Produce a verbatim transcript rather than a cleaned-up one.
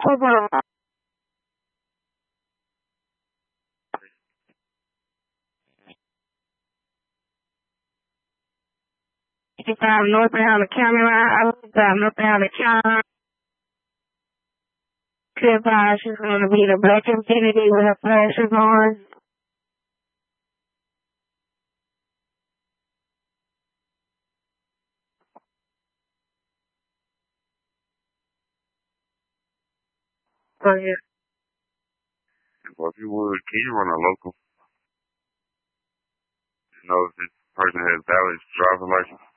fifty-five northbound the county line. I fifty-five northbound the county line. Clear by, she's going to be the black infinity with her flashes on. Oh, yeah. Well, if you would, can you run a local? You know, if this person has valid driver's license?